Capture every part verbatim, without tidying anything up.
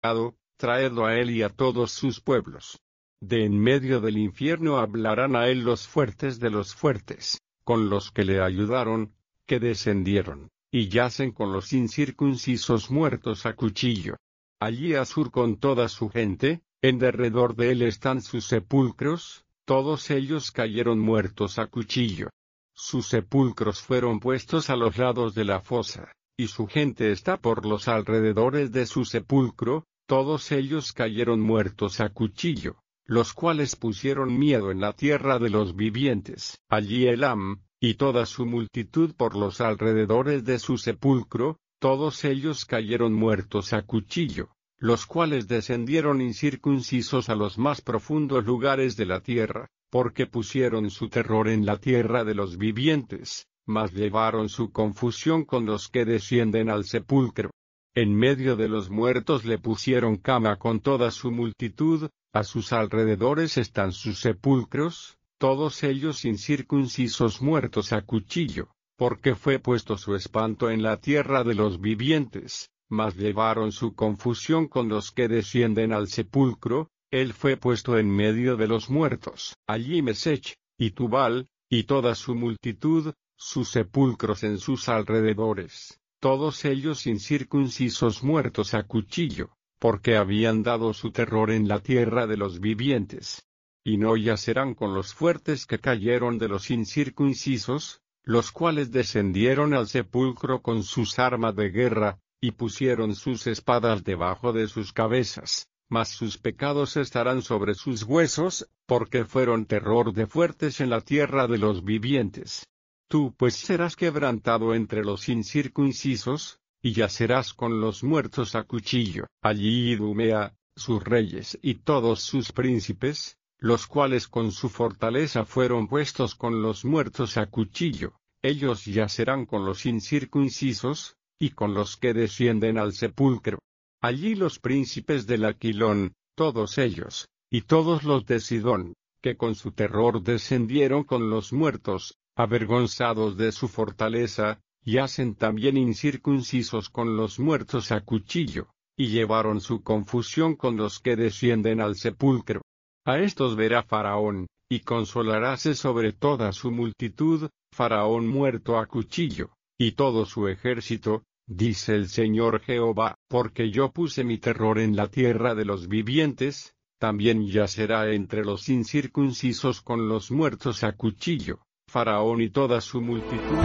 traedlo a él y a todos sus pueblos. De en medio del infierno hablarán a él los fuertes de los fuertes, con los que le ayudaron, que descendieron, y yacen con los incircuncisos muertos a cuchillo. Allí Asur con toda su gente, en derredor de él están sus sepulcros, todos ellos cayeron muertos a cuchillo. Sus sepulcros fueron puestos a los lados de la fosa, y su gente está por los alrededores de su sepulcro, todos ellos cayeron muertos a cuchillo, los cuales pusieron miedo en la tierra de los vivientes. Allí Elam, y toda su multitud por los alrededores de su sepulcro, todos ellos cayeron muertos a cuchillo, los cuales descendieron incircuncisos a los más profundos lugares de la tierra, porque pusieron su terror en la tierra de los vivientes, mas llevaron su confusión con los que descienden al sepulcro. En medio de los muertos le pusieron cama con toda su multitud, a sus alrededores están sus sepulcros, todos ellos incircuncisos muertos a cuchillo, porque fue puesto su espanto en la tierra de los vivientes, mas llevaron su confusión con los que descienden al sepulcro, él fue puesto en medio de los muertos. Allí Mesech, y Tubal, y toda su multitud, sus sepulcros en sus alrededores, todos ellos incircuncisos muertos a cuchillo, porque habían dado su terror en la tierra de los vivientes. Y no yacerán con los fuertes que cayeron de los incircuncisos, los cuales descendieron al sepulcro con sus armas de guerra, y pusieron sus espadas debajo de sus cabezas, mas sus pecados estarán sobre sus huesos, porque fueron terror de fuertes en la tierra de los vivientes. Tú pues serás quebrantado entre los incircuncisos, y yacerás con los muertos a cuchillo. Allí Idumea, sus reyes y todos sus príncipes, los cuales con su fortaleza fueron puestos con los muertos a cuchillo, ellos yacerán con los incircuncisos, y con los que descienden al sepulcro. Allí los príncipes del Aquilón, todos ellos, y todos los de Sidón, que con su terror descendieron con los muertos, avergonzados de su fortaleza, yacen también incircuncisos con los muertos a cuchillo, y llevaron su confusión con los que descienden al sepulcro. A estos verá Faraón, y consolaráse sobre toda su multitud, Faraón muerto a cuchillo, y todo su ejército, dice el Señor Jehová, porque yo puse mi terror en la tierra de los vivientes, también yacerá entre los incircuncisos con los muertos a cuchillo, Faraón y toda su multitud.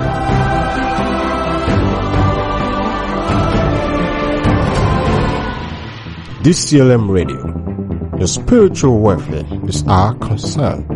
D C L M Radio. Your spiritual welfare is our concern.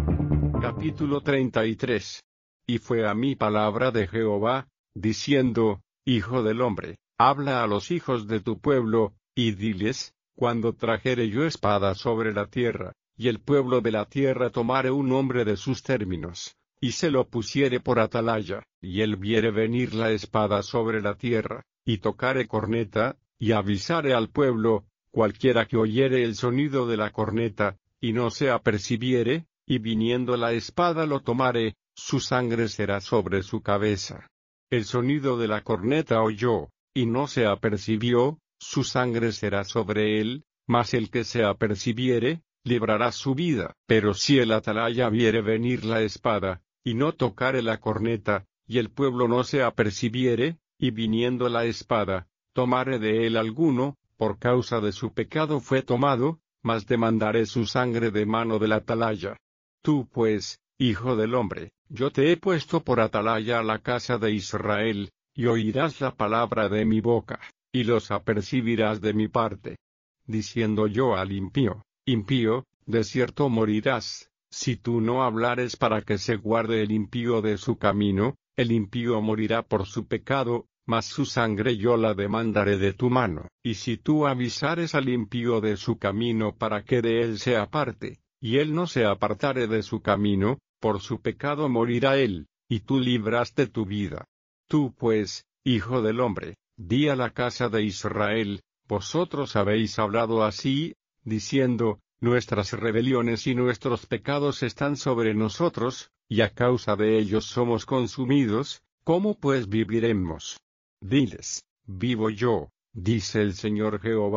Capítulo treinta y tres. Y fue a mí palabra de Jehová, diciendo, Hijo del hombre, habla a los hijos de tu pueblo, y diles, cuando trajere yo espada sobre la tierra, y el pueblo de la tierra tomare un hombre de sus términos, y se lo pusiere por atalaya, y él viere venir la espada sobre la tierra, y tocare corneta, y avisare al pueblo, cualquiera que oyere el sonido de la corneta, y no se apercibiere, y viniendo la espada lo tomare, su sangre será sobre su cabeza. El sonido de la corneta oyó, y no se apercibió, su sangre será sobre él, mas el que se apercibiere, librará su vida. Pero si el atalaya viere venir la espada, y no tocare la corneta, y el pueblo no se apercibiere, y viniendo la espada, tomare de él alguno, por causa de su pecado fue tomado, mas demandaré su sangre de mano del atalaya. Tú pues, hijo del hombre, yo te he puesto por atalaya a la casa de Israel, y oirás la palabra de mi boca, y los apercibirás de mi parte. Diciendo yo al impío, impío, de cierto morirás, si tú no hablares para que se guarde el impío de su camino, el impío morirá por su pecado, mas su sangre yo la demandaré de tu mano. Y si tú avisares al impío de su camino para que de él se aparte, y él no se apartare de su camino, por su pecado morirá él, y tú libraste tu vida. Tú pues, hijo del hombre, di a la casa de Israel, vosotros habéis hablado así, diciendo, nuestras rebeliones y nuestros pecados están sobre nosotros, y a causa de ellos somos consumidos, ¿cómo pues viviremos? Diles, vivo yo, dice el Señor Jehová,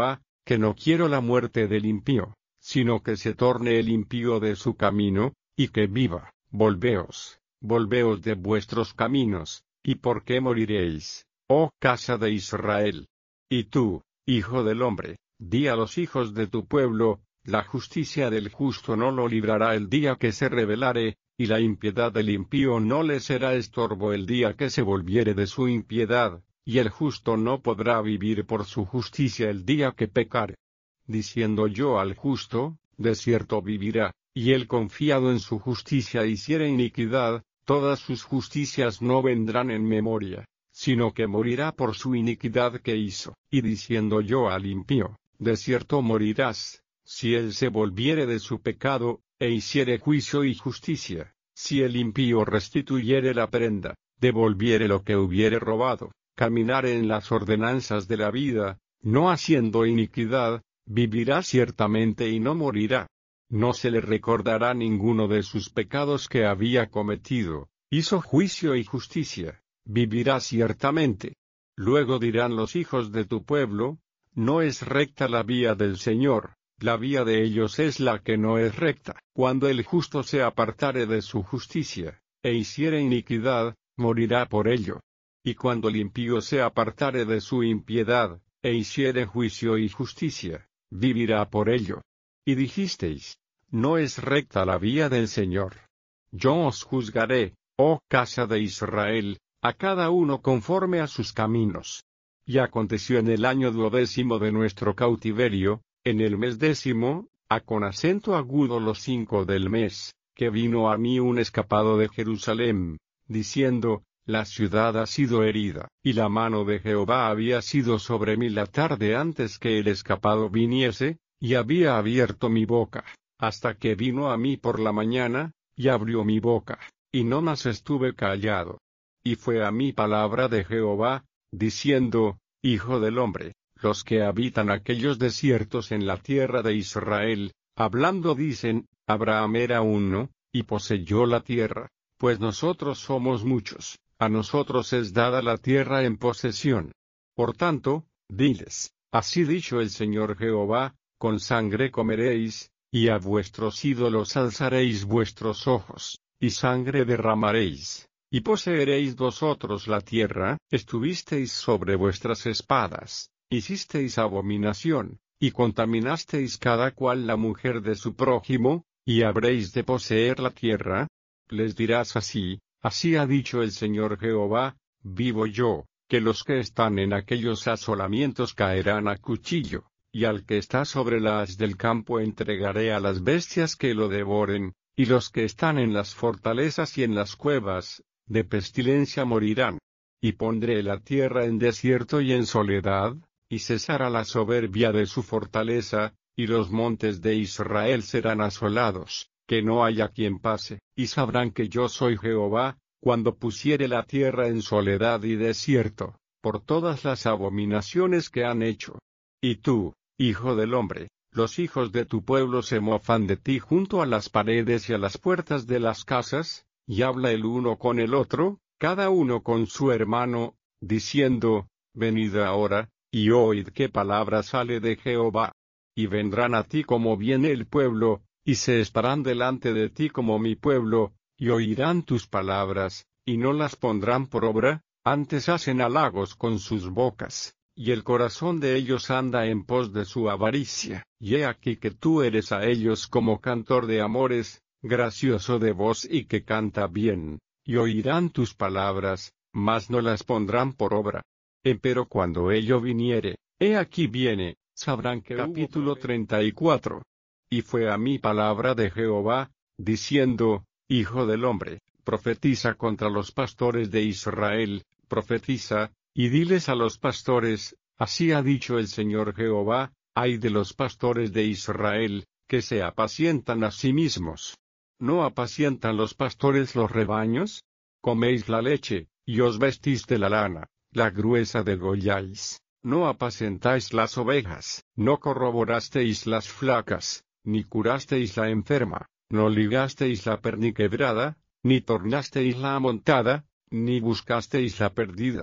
que no quiero la muerte del impío, sino que se torne el impío de su camino, y que viva. Volveos, volveos de vuestros caminos, ¿y por qué moriréis, oh casa de Israel? Y tú, hijo del hombre, di a los hijos de tu pueblo, la justicia del justo no lo librará el día que se rebelare, y la impiedad del impío no le será estorbo el día que se volviere de su impiedad, y el justo no podrá vivir por su justicia el día que pecare. Diciendo yo al justo, de cierto vivirá, y él confiado en su justicia hiciere iniquidad, todas sus justicias no vendrán en memoria, sino que morirá por su iniquidad que hizo. Y diciendo yo al impío, de cierto morirás, si él se volviere de su pecado, e hiciere juicio y justicia, si el impío restituyere la prenda, devolviere lo que hubiere robado, caminare en las ordenanzas de la vida, no haciendo iniquidad, vivirá ciertamente y no morirá. No se le recordará ninguno de sus pecados que había cometido, hizo juicio y justicia, vivirá ciertamente. Luego dirán los hijos de tu pueblo, no es recta la vía del Señor, la vía de ellos es la que no es recta. Cuando el justo se apartare de su justicia, e hiciere iniquidad, morirá por ello. Y cuando el impío se apartare de su impiedad, e hiciere juicio y justicia, vivirá por ello. Y dijisteis, no es recta la vía del Señor. Yo os juzgaré, oh casa de Israel, a cada uno conforme a sus caminos. Y aconteció en el año duodécimo de nuestro cautiverio, en el mes décimo, a con acento agudo los cinco del mes, que vino a mí un escapado de Jerusalén, diciendo, la ciudad ha sido herida, y la mano de Jehová había sido sobre mí la tarde antes que el escapado viniese, y había abierto mi boca, hasta que vino a mí por la mañana, y abrió mi boca, y no más estuve callado. Y fue a mí palabra de Jehová, diciendo, Hijo del hombre, los que habitan aquellos desiertos en la tierra de Israel, hablando dicen, Abraham era uno, y poseyó la tierra, pues nosotros somos muchos, a nosotros es dada la tierra en posesión. Por tanto, diles, así dicho el Señor Jehová, con sangre comeréis, y a vuestros ídolos alzaréis vuestros ojos, y sangre derramaréis, y poseeréis vosotros la tierra. Estuvisteis sobre vuestras espadas, hicisteis abominación, y contaminasteis cada cual la mujer de su prójimo, y habréis de poseer la tierra. Les dirás así, así ha dicho el Señor Jehová, vivo yo, que los que están en aquellos asolamientos caerán a cuchillo, y al que está sobre la haz del campo entregaré a las bestias que lo devoren, y los que están en las fortalezas y en las cuevas, de pestilencia morirán. Y pondré la tierra en desierto y en soledad, y cesará la soberbia de su fortaleza, y los montes de Israel serán asolados, que no haya quien pase, y sabrán que yo soy Jehová, cuando pusiere la tierra en soledad y desierto, por todas las abominaciones que han hecho. Y tú, hijo del hombre, los hijos de tu pueblo se mofan de ti junto a las paredes y a las puertas de las casas, y habla el uno con el otro, cada uno con su hermano, diciendo, venid ahora, y oíd qué palabra sale de Jehová. Y vendrán a ti como viene el pueblo, y se estarán delante de ti como mi pueblo, y oirán tus palabras, y no las pondrán por obra, antes hacen halagos con sus bocas, y el corazón de ellos anda en pos de su avaricia. Y he aquí que tú eres a ellos como cantor de amores, gracioso de voz y que canta bien, y oirán tus palabras, mas no las pondrán por obra. Empero cuando ello viniere, he aquí viene, sabrán que capítulo treinta y cuatro. Y fue a mí palabra de Jehová, diciendo, Hijo del hombre, profetiza contra los pastores de Israel, profetiza, y diles a los pastores, así ha dicho el Señor Jehová, ay de los pastores de Israel, que se apacientan a sí mismos. ¿No apacientan los pastores los rebaños? Coméis la leche, y os vestís de la lana, la gruesa degolláis. No apacentáis las ovejas, no corroborasteis las flacas, ni curasteis la enferma, no ligasteis la perniquebrada, ni tornasteis la amontada, ni buscasteis la perdida,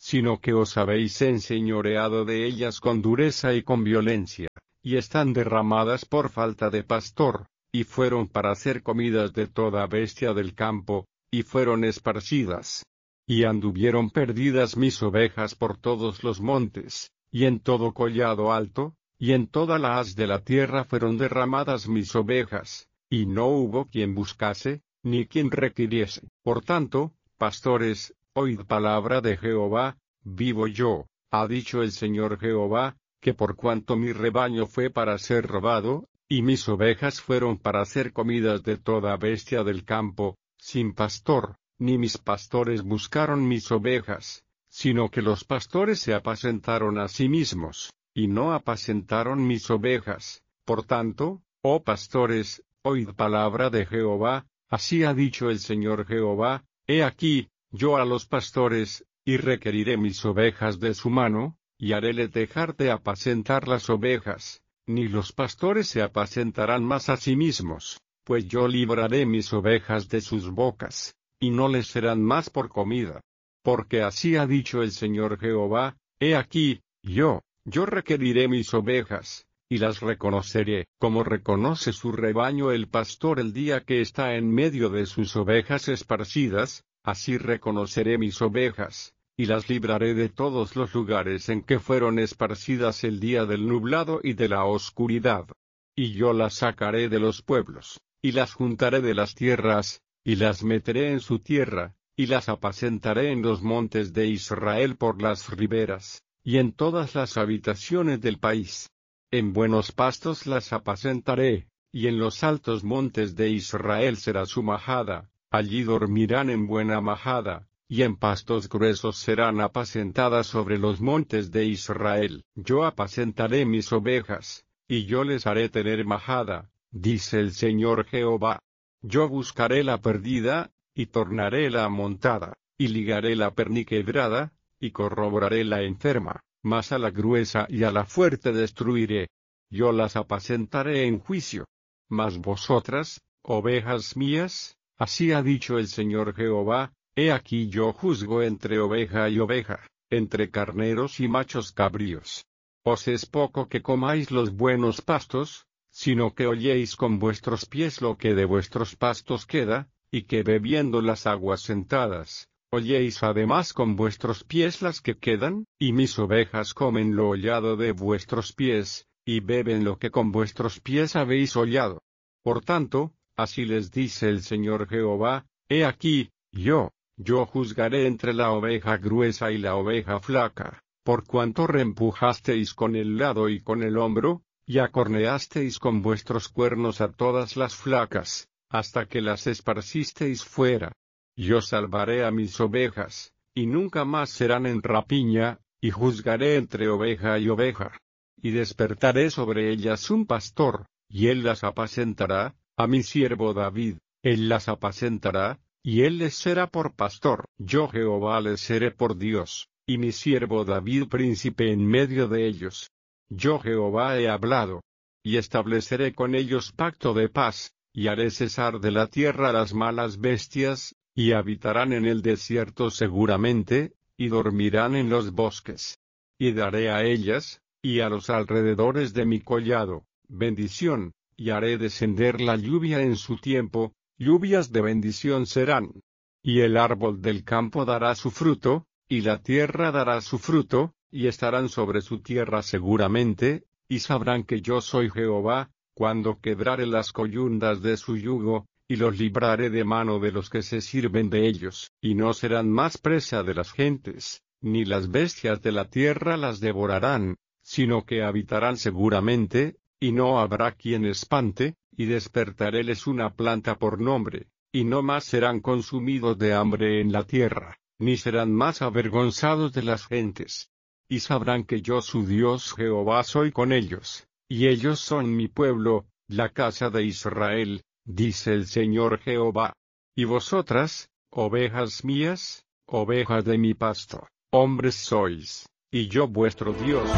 sino que os habéis enseñoreado de ellas con dureza y con violencia, y están derramadas por falta de pastor, y fueron para ser comidas de toda bestia del campo, y fueron esparcidas. Y anduvieron perdidas mis ovejas por todos los montes, y en todo collado alto, y en toda la haz de la tierra fueron derramadas mis ovejas, y no hubo quien buscase, ni quien requiriese. Por tanto, pastores, oíd palabra de Jehová, vivo yo, ha dicho el Señor Jehová, que por cuanto mi rebaño fue para ser robado, y mis ovejas fueron para ser comidas de toda bestia del campo, sin pastor, ni mis pastores buscaron mis ovejas, sino que los pastores se apacentaron a sí mismos, y no apacentaron mis ovejas. Por tanto, oh pastores, oíd palabra de Jehová, así ha dicho el Señor Jehová, he aquí, yo a los pastores, y requeriré mis ovejas de su mano, y haréle dejar de apacentar las ovejas, ni los pastores se apacentarán más a sí mismos, pues yo libraré mis ovejas de sus bocas, y no les serán más por comida. Porque así ha dicho el Señor Jehová, he aquí, yo, yo requeriré mis ovejas, y las reconoceré, como reconoce su rebaño el pastor el día que está en medio de sus ovejas esparcidas, así reconoceré mis ovejas, y las libraré de todos los lugares en que fueron esparcidas el día del nublado y de la oscuridad. Y yo las sacaré de los pueblos, y las juntaré de las tierras, y las meteré en su tierra, y las apacentaré en los montes de Israel por las riberas, y en todas las habitaciones del país. En buenos pastos las apacentaré, y en los altos montes de Israel será su majada, allí dormirán en buena majada, y en pastos gruesos serán apacentadas sobre los montes de Israel. Yo apacentaré mis ovejas, y yo les haré tener majada, dice el Señor Jehová. Yo buscaré la perdida, y tornaré la amontada, y ligaré la perniquebrada, y corroboraré la enferma, mas a la gruesa y a la fuerte destruiré. Yo las apacentaré en juicio. Mas vosotras, ovejas mías, así ha dicho el Señor Jehová, he aquí yo juzgo entre oveja y oveja, entre carneros y machos cabríos. Os es poco que comáis los buenos pastos, sino que holléis con vuestros pies lo que de vuestros pastos queda, y que bebiendo las aguas sentadas, holléis además con vuestros pies las que quedan, y mis ovejas comen lo hollado de vuestros pies, y beben lo que con vuestros pies habéis hollado. Por tanto, así les dice el Señor Jehová, he aquí, yo, yo juzgaré entre la oveja gruesa y la oveja flaca, por cuanto reempujasteis con el lado y con el hombro, y acorneasteis con vuestros cuernos a todas las flacas, hasta que las esparcisteis fuera. Yo salvaré a mis ovejas, y nunca más serán en rapiña, y juzgaré entre oveja y oveja. Y despertaré sobre ellas un pastor, y él las apacentará, a mi siervo David, él las apacentará, y él les será por pastor. Yo Jehová les seré por Dios, y mi siervo David príncipe en medio de ellos. Yo Jehová he hablado, y estableceré con ellos pacto de paz, y haré cesar de la tierra las malas bestias, y habitarán en el desierto seguramente, y dormirán en los bosques. Y daré a ellas, y a los alrededores de mi collado, bendición, y haré descender la lluvia en su tiempo, lluvias de bendición serán. Y el árbol del campo dará su fruto, y la tierra dará su fruto, y estarán sobre su tierra seguramente, y sabrán que yo soy Jehová, cuando quebrare las coyundas de su yugo, y los libraré de mano de los que se sirven de ellos, y no serán más presa de las gentes, ni las bestias de la tierra las devorarán, sino que habitarán seguramente, y no habrá quien espante, y despertaréles una planta por nombre, y no más serán consumidos de hambre en la tierra, ni serán más avergonzados de las gentes. Y sabrán que yo su Dios Jehová soy con ellos, y ellos son mi pueblo, la casa de Israel, dice el Señor Jehová. Y vosotras, ovejas mías, ovejas de mi pasto, hombres sois, y yo vuestro Dios.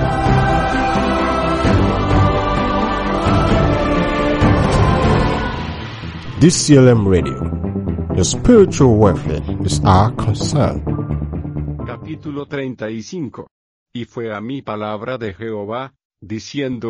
D C L M Radio. Your spiritual welfare is our concern. Capítulo Capítulo treinta y cinco. Y fue a mí palabra de Jehová, diciendo: